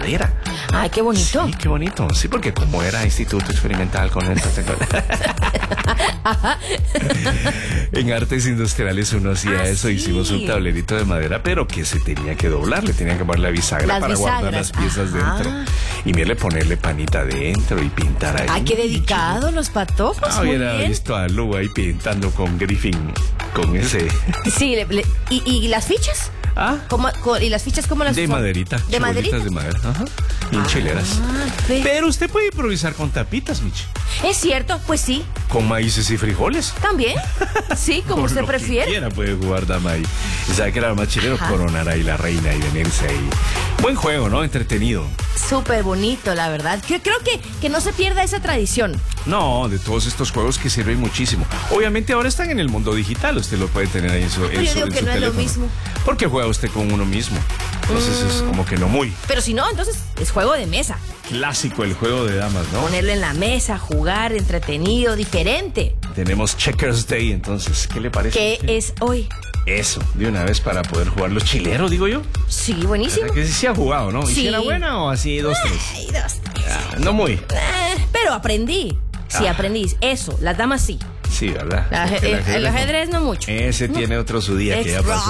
madera. Ay, qué bonito. Sí, qué bonito. Sí, porque como era instituto experimental con el en artes industriales uno hacía eso. Sí. Hicimos un tablerito de madera, pero que se tenía que doblar. Le tenían que poner la bisagra para guardar las piezas dentro. Y mire, ponerle panita adentro y pintar ahí. Ay, qué dedicados los patojos. Muy Hubiera bien. visto a Lu ahí pintando con Griffin, con ese. Sí, ¿y las fichas? ¿Ah? ¿Y las fichas cómo las De son? maderita. ¿De maderita? De madera. Ajá. Bien chileras. Pero usted puede improvisar con tapitas, Michi. Es cierto, pues sí. Con maíces y frijoles. También. Sí, como Por usted lo prefiere. Que quiera puede jugar dama ahí. Y sabe que era lo más chileno, coronar ahí la reina y venirse ahí. Buen juego, ¿no? Entretenido. Súper bonito, la verdad. Creo que no se pierda esa tradición. No, de todos estos juegos que sirven muchísimo. Obviamente ahora están en el mundo digital. Usted lo puede tener ahí en su Pero yo digo que no es lo mismo. Porque juega usted con uno mismo. Entonces es como que no muy Pero si no, entonces es juego de mesa. clásico el juego de damas, ¿no? Ponerlo en la mesa, jugar, entretenido, diferente. Tenemos Checkers Day, entonces, ¿qué le parece? ¿Qué es hoy? Eso, de una vez para poder jugar los chileros, digo yo. Sí, buenísimo. ¿Verdad que sí se ha jugado, no? ¿Y Sí. si era buena o así 2-3? Ay, 2-3. No muy. Pero aprendí. Sí, aprendí. Eso, las damas sí. Sí, ¿verdad? El ajedrez no mucho. Ese tiene otro su día que ya pasó.